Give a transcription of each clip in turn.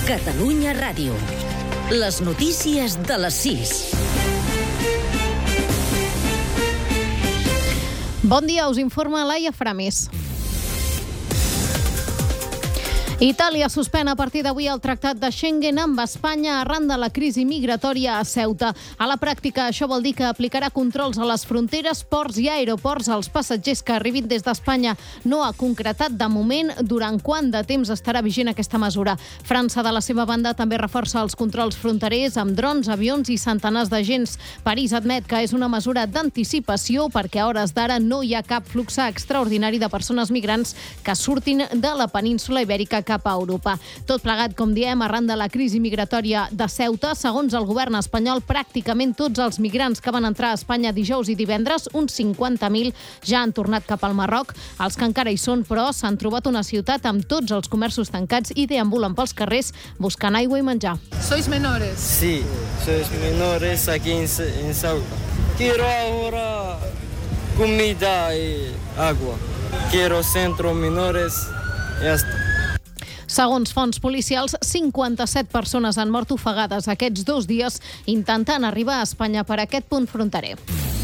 Catalunya Ràdio. Les notícies de les 6. Bon dia, us informa Laia Framis. Itàlia suspèn a partir d'avui el tractat de Schengen amb Espanya arran de la crisi migratòria a Ceuta. A la pràctica, això vol dir que aplicarà controls a les fronteres, ports i aeroports als passatgers que arribin des d'Espanya. No ha concretat de moment durant quant de temps estarà vigent aquesta mesura. França, de la seva banda, també reforça els controls fronterers amb drons, avions i centenars d'agents. París admet que és una mesura d'anticipació perquè a hores d'ara no hi ha cap flux extraordinari de persones migrants que surtin de la península Ibèrica cap a Europa. Tot plegat, com diem, arran de la crisi migratòria de Ceuta. Segons el govern espanyol, pràcticament tots els migrants que van entrar a Espanya dijous i divendres, uns 50.000, ja han tornat cap al Marroc. Els que encara hi són, però, s'han trobat una ciutat amb tots els comerços tancats i deambulen pels carrers buscant aigua i menjar. ¿Sois menores? Sí, sois menores aquí en Ceuta. Quiero ahora comida y agua. Quiero centro menores y hasta. Segons fonts policials, 57 persones han mort ofegades aquests 2 dies intentant arribar a Espanya per aquest punt fronterer.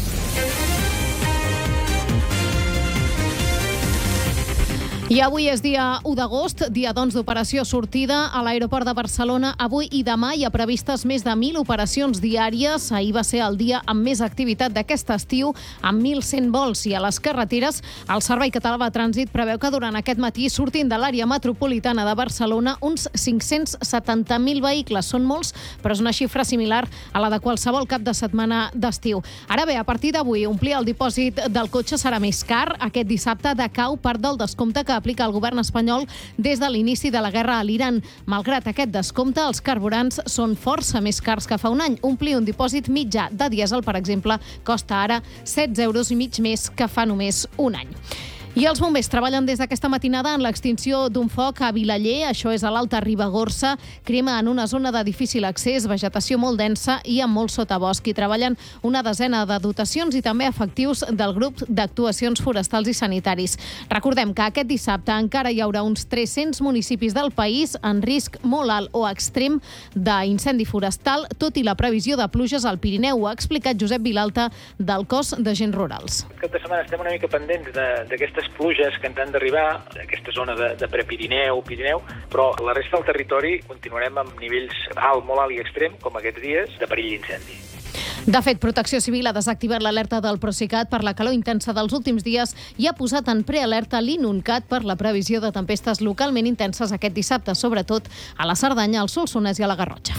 I avui és dia 1 d'agost, dia doncs d'operació sortida. A l'aeroport de Barcelona avui i demà hi ha previstes més de 1.000 operacions diàries. Ahir va ser el dia amb més activitat d'aquest estiu, amb 1.100 vols. I a les carreteres, el Servei Català de Trànsit preveu que durant aquest matí surtin de l'àrea metropolitana de Barcelona uns 570.000 vehicles. Són molts, però és una xifra similar a la de qualsevol cap de setmana d'estiu. Ara bé, a partir d'avui, omplir el dipòsit del cotxe serà més car. Aquest dissabte decau part del descompte que aplica el govern espanyol des de l'inici de la guerra a l'Iran. Malgrat aquest descompte, els carburants són força més cars que fa un any. Omplir un dipòsit mitjà de dièsel, per exemple, costa ara 16,5 euros més que fa només un any. I els bombers treballen des d'aquesta matinada en l'extinció d'un foc a Vilaller, això és a l'Alta Ribagorça. Crema en una zona de difícil accés, vegetació molt densa i amb molt sotabosc. Hi treballen una desena de dotacions i també efectius del grup d'actuacions forestals i sanitaris. Recordem que aquest dissabte encara hi haurà uns 300 municipis del país en risc molt alt o extrem d'incendi forestal, tot i la previsió de pluges al Pirineu. Ho ha explicat Josep Vilalta del Cos d'Agents Rurals. Aquesta setmana estem una mica pendents d'aquestes pluges que ens han d'arribar, d'aquesta zona de Prepirineu, Pirineu, però la resta del territori continuarem amb nivells alt, molt alt i extrem, com aquests dies, de perill d'incendi. De fet, Protecció Civil ha desactivat l'alerta del Procicat per la calor intensa dels últims dies i ha posat en prealerta l'Inuncat per la previsió de tempestes localment intenses aquest dissabte, sobretot a la Cerdanya, al Solsonès i a la Garrotxa.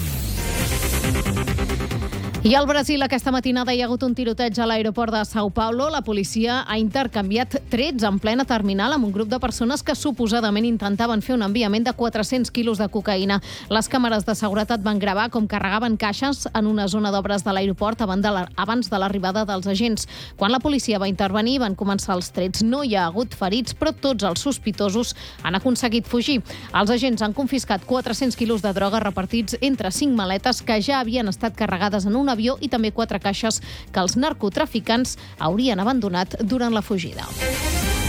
I al Brasil, aquesta matinada hi ha hagut un tiroteig a l'aeroport de São Paulo. La policia ha intercanviat trets en plena terminal amb un grup de persones que suposadament intentaven fer un enviament de 400 quilos de cocaïna. Les càmeres de seguretat van gravar com carregaven caixes en una zona d'obres de l'aeroport abans de l'arribada dels agents. Quan la policia va intervenir, van començar els trets. No hi ha hagut ferits, però tots els sospitosos han aconseguit fugir. Els agents han confiscat 400 quilos de droga repartits entre 5 maletes que ja havien estat carregades en un avió i també 4 caixes que els narcotraficants haurien abandonat durant la fugida.